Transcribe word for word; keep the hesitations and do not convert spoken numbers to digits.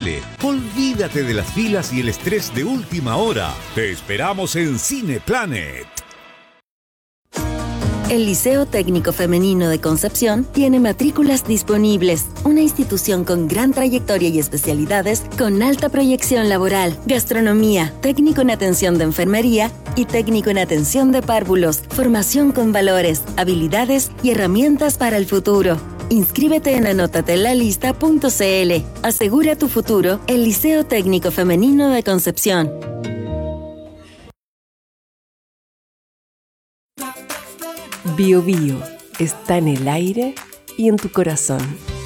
cine. Olvídate de las filas y el estrés de última hora. Te esperamos en Cineplanet. El Liceo Técnico Femenino de Concepción tiene matrículas disponibles. Una institución con gran trayectoria y especialidades con alta proyección laboral, gastronomía, técnico en atención de enfermería y técnico en atención de párvulos, formación con valores, habilidades y herramientas para el futuro. Inscríbete en anotatelalista punto c l. Asegura tu futuro, el Liceo Técnico Femenino de Concepción. Bio Bio está en el aire y en tu corazón.